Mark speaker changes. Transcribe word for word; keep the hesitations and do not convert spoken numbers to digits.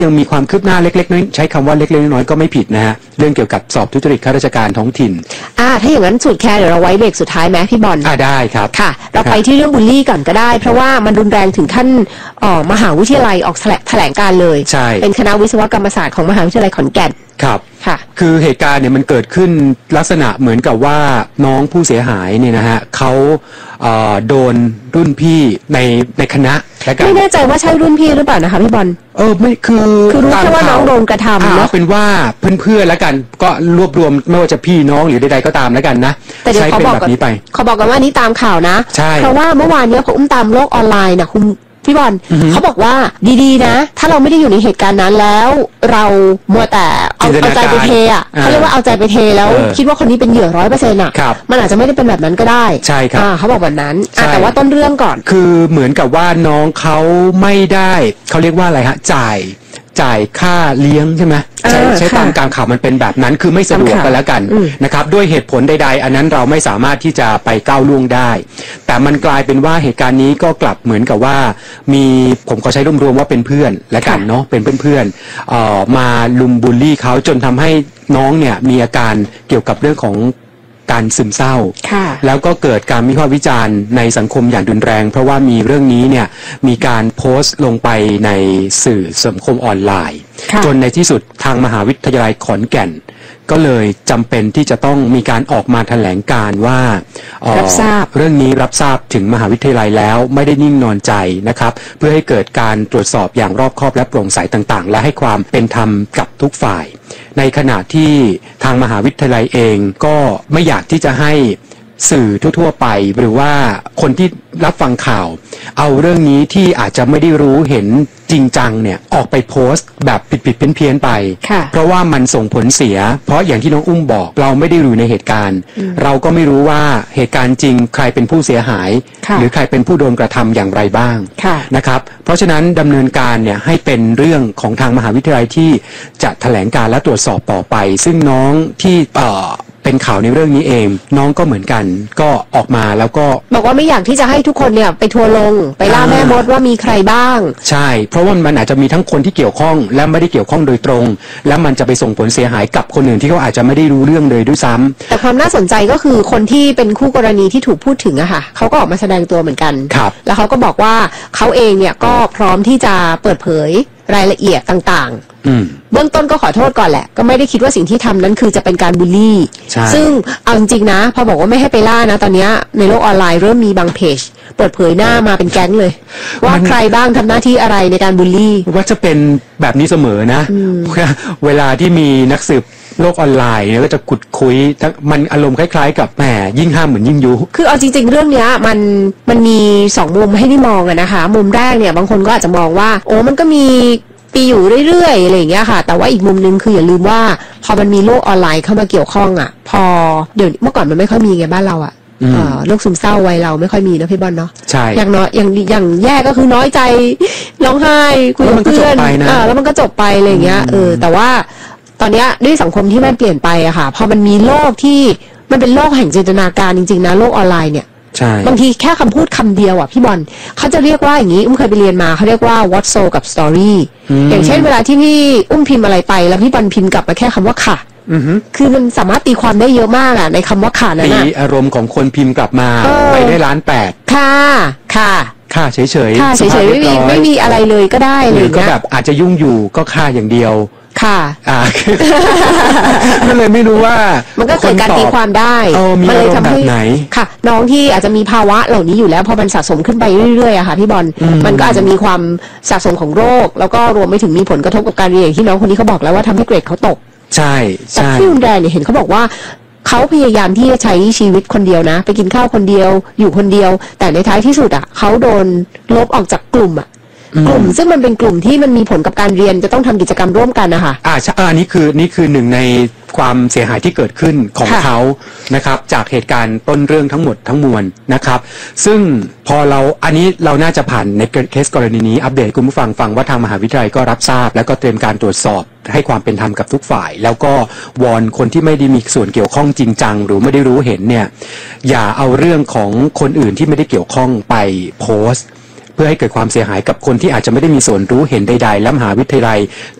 Speaker 1: ยังมีความคืบหน้าเล็กๆน้อยใช้คำว่าเล็กๆน้อยๆก็ไม่ผิดนะฮะเรื่องเกี่ยวกับสอบทุจริตข้าราชการท้องถิ่น
Speaker 2: อ่าถ้าอย่างนั้นสุดแค่เดี๋ยวเราไว้เบรกสุดท้ายไหมพี่บอล
Speaker 1: อ่าได้ครับ
Speaker 2: ค่ะเราไปที่เรื่องบูลลี่ก่อนก็ได้เพราะว่ามันรุนแรงถึงขั้นออกมหาวิทยาลัยออกแถลงการเลย
Speaker 1: ใช่
Speaker 2: เป็นคณะวิศวกรรมศาสตร์ของมหาวิทยาลัยขอนแก่น
Speaker 1: ครับ
Speaker 2: ค่ะ
Speaker 1: คือเหตุการณ์เนี่ยมันเกิดขึ้นลักษณะเหมือนกับว่าน้องผู้เสียหายเนี่ยนะฮะเขาเอ่อโดนรุ่นพี่ในในคณะ
Speaker 2: ไม่แน่ใจว่าใช่รุ่นพี่หรือเปล่านะคะพี่บอล
Speaker 1: เออไม่คือ
Speaker 2: คือรู้แค่ว่าน้องโดนกระทำ
Speaker 1: แล้วเป็นว่าเพื่อนๆแล้วกันก็รวบรวมไม่ว่าจะพี่น้องหรือใดๆก็ตามแล้วกันนะ
Speaker 2: แต่เดี๋ยวเขาบอกแบบนี้ไปเขาบอกกันว่านี้ตามข่าวนะเพราะว่าเมื่อวานนี้เขาอุ้มตามโลกออนไลน์นะคุณพี่บอลเขาบอกว่าดีๆนะถ้าเราไม่ได้อยู่ในเหตุการณ์นั้นแล้วเรามัวแต่เอาเอาใจไปเทอ่ะเขาเรียกว่าเอาใจไปเทแล้วคิดว่าคนนี้เป็นเหยื่อร้อยเปอร์เซ็นต์อ่ะมันอาจจะไม่ได้เป็นแบบนั้นก็ได้
Speaker 1: ใช่ครับ
Speaker 2: เขาบอกแบบนั้นแต่ว่าต้นเรื่องก่อน
Speaker 1: คือเหมือนกับว่าน้องเขาไม่ได้เขาเรียกว่าอะไรฮะจ่ายจ่ายค่าเลี้ยงใช่ไหมใช้ใช้ตามการข่าวมันเป็นแบบนั้นคือไม่สะดวกกันแล้วกันนะครับด้วยเหตุผลใดๆอันนั้นเราไม่สามารถที่จะไปก้าวล่วงได้แต่มันกลายเป็นว่าเหตุการณ์นี้ก็กลับเหมือนกับว่ามีผมขอใช้รวมๆว่าเป็นเพื่อนและกันเนาะเป็นเพื่อนๆเอ่อมาลุมบูลลี่เขาจนทำให้น้องเนี่ยมีอาการเกี่ยวกับเรื่องของการซึมเศร้าแล้วก็เกิดการวิพากษ์วิจารณ์ในสังคมอย่างรุนแรงเพราะว่ามีเรื่องนี้เนี่ยมีการโพสต์ลงไปในสื่อสังคมออนไลน์จนในที่สุดทางมหาวิทยาลัยขอนแก่นก็เลยจำเป็นที่จะต้องมีการออกมาแถลงการว่า
Speaker 2: รับทราบ
Speaker 1: เรื่องนี้รับทราบถึงมหาวิทยาลัยแล้วไม่ได้นิ่งนอนใจนะครับเพื่อให้เกิดการตรวจสอบอย่างรอบคอบและโปร่งใสต่างๆและให้ความเป็นธรรมกับทุกฝ่ายในขณะที่ทางมหาวิทยาลัยเองก็ไม่อยากที่จะให้สื่อทั่วๆไปหรือว่าคนที่รับฟังข่าวเอาเรื่องนี้ที่อาจจะไม่ได้รู้เห็นจริงจังเนี่ยออกไปโพสต์แบบผิดๆเพี้ยนๆไปเพราะว่ามันส่งผลเสียเพราะอย่างที่น้องอุ้มบอกเราไม่ได้อยู่ในเหตุการณ์เราก็ไม่รู้ว่าเหตุการณ์จริงใครเป็นผู้เสียหายหรือใครเป็นผู้โดนกระทำอย่างไรบ้างนะครับเพราะฉะนั้นดำเนินการเนี่ยให้เป็นเรื่องของทางมหาวิทยาลัยที่จะแถลงการและตรวจสอบต่อไปซึ่งน้องที่เอ่อเป็นข่าวในเรื่องนี้เองน้องก็เหมือนกันก็ออกมาแล้วก็
Speaker 2: บอกว่าไม่อยากที่จะให้ทุกคนเนี่ยไปทัวลงไปล่าแม่มดว่ามีใครบ้าง
Speaker 1: ใช่เพราะว่ามันอาจจะมีทั้งคนที่เกี่ยวข้องและไม่ได้เกี่ยวข้องโดยตรงและมันจะไปส่งผลเสียหายกับคนอื่นที่เขาอาจจะไม่ได้รู้เรื่องเลยด้วยซ้ำ
Speaker 2: แต่ความน่าสนใจก็คือคนที่เป็นคู่กรณีที่ถูกพูดถึงอะค่ะเขาก็ออกมาแสดงตัวเหมือนกันแล้วเขาก็บอกว่าเขาเองเนี่ยก็พร้อมที่จะเปิดเผยรายละเอียดต่างๆเบื้องต้นก็ขอโทษก่อนแหละก็ไม่ได้คิดว่าสิ่งที่ทำนั้นคือจะเป็นการบูลลี่ซึ่งเอาจริงๆนะพอบอกว่าไม่ให้ไปล่านะตอนนี้ในโลกออนไลน์เริ่มมีบางเพจเปิดเผยหน้ามาเป็นแก๊งเลยว่าใครบ้างทำหน้าที่อะไรในการบูลลี่
Speaker 1: ว่าจะเป็นแบบนี้เสมอนะเวลาที่มีนักสืบโลกออนไลน์เนี่ยก็จะขุดคุยมันอารมณ์คล้ายๆกับแหมยิ่งห้ามเหมือนยิ่งยุ
Speaker 2: คือเอาจริงๆเรื่องเนี้ยมันมันมีสองมุมให้ได้มองอะนะคะมุมแรกเนี่ยบางคนก็อาจจะมองว่าโอ้มันก็มีปีอยู่เรื่อยๆอะไรอย่างเงี้ยค่ะแต่ว่าอีกมุมนึงคืออย่าลืมว่าพอมันมีโลกออนไลน์เข้ามาเกี่ยวข้องอ่ะพอเดี๋ยวเมื่อก่อนมันไม่ค่อยมีไงบ้านเราอ่ะโรคซึมเศร้าวัยเราไม่ค่อยมีนะพี่บอลเนาะ
Speaker 1: ใช่
Speaker 2: อย่างน้อยอย่างอย่างแย่ก็คือน้อยใจร้องไห้คุยกับเพื่อนแล้วมันก็จบไปอะไรอย่างเงี้ยเออแต่ว่าตอนเนี้ยด้วยสังคมที่มันเปลี่ยนไปอะค่ะพอมันมีโลกที่มันเป็นโลกแห่งจินตนาการจริงๆนะโลกออนไลน์เนี่ยบางทีแค่คำพูดคำเดียวอ่ะพี่บอลเขาจะเรียกว่าอย่างนี้อุ้มเคยไปเรียนมาเขาเรียกว่า what so กับ story อย่างเช่นเวลาที่พี่อุ้มพิมพ์อะไรไปแล้วพี่บอลพิมพ์กลับมาแค่คำว่าค่ะคือมันสามารถตีความได้เยอะมากอ่ะในคำว่าค่ะนั้น
Speaker 1: ตีอารมณ์ของคนพิมพ์กลับมาไปได้ล้านแปด
Speaker 2: ค่ะค่ะ
Speaker 1: ค่ะเฉย
Speaker 2: ๆค่ะเฉยๆไม่มีไม่มีอะไรเลยก็ได้
Speaker 1: หรือก็แบบอาจจะยุ่งอยู่ก็ค่ะอย่างเดียว
Speaker 2: ค่ะ
Speaker 1: อ่าก็เลยไม่รู้ว่า
Speaker 2: มันก็เกิดการตีความได้
Speaker 1: มันเลยทำให้
Speaker 2: ค่ะน้องที่อาจจะมีภาวะเหล่านี้อยู่แล้วพอมันสะสมขึ้นไปเรื่อยๆอะค่ะพี่บอลมันก็อาจจะมีความสะสมของโรคแล้วก็รวมไปถึงมีผลกระทบกับการเรียนอย่างที่น้องคนนี้เขาบอกแล้วว่าทำให้เกรดเขาตก
Speaker 1: ใช่
Speaker 2: ใช่แต่ที่รุนแรงเนี่ยเห็นเขาบอกว่าเขาพยายามที่จะใช้ชีวิตคนเดียวนะไปกินข้าวคนเดียวอยู่คนเดียวแต่ในท้ายที่สุดอะเขาโดนลบออกจากกลุ่มอะกลุ่มซึ่งมันเป็นกลุ่มที่มันมีผลกับการเรียนจะต้องทำกิจกรรมร่วมกันนะคะ
Speaker 1: อ่าใช่อันนี้คือนี่คือหนึ่งในความเสียหายที่เกิดขึ้นของเขานะครับจากเหตุการณ์ต้นเรื่องทั้งหมดทั้งมวลนะครับซึ่งพอเราอันนี้เราน่าจะผ่านในเคสกรณีนี้อัปเดตคุณผู้ฟังฟังว่าทางมหาวิทยาลัยก็รับทราบแล้วก็เตรียมการตรวจสอบให้ความเป็นธรรมกับทุกฝ่ายแล้วก็วอนคนที่ไม่ได้มีส่วนเกี่ยวข้องจริงจังหรือไม่ได้รู้เห็นเนี่ยอย่าเอาเรื่องของคนอื่นที่ไม่ได้เกี่ยวข้องไปโพสต์เพื่อให้เกิดความเสียหายกับคนที่อาจจะไม่ได้มีส่วนรู้เห็นใดๆและมหาวิทยาลัย